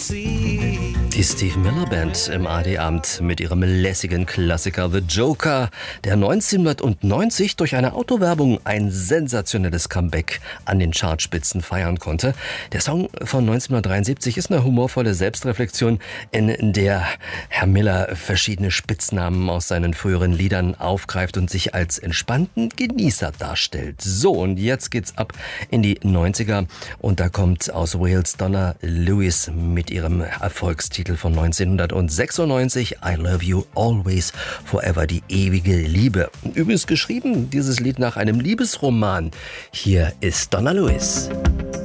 Die Steve Miller Band im ARD-Abend mit ihrem lässigen Klassiker The Joker, der 1990 durch eine Autowerbung ein sensationelles Comeback an den Chartspitzen feiern konnte. Der Song von 1973 ist eine humorvolle Selbstreflexion, in der Herr Miller verschiedene Spitznamen aus seinen früheren Liedern aufgreift und sich als entspannten Genießer darstellt. So, und jetzt geht's ab in die 90er und da kommt aus Wales Donna Lewis mit ihrem Erfolgstitel von 1996, I Love You Always Forever, die ewige Liebe. Übrigens geschrieben, dieses Lied nach einem Liebesroman. Hier ist Donna Lewis.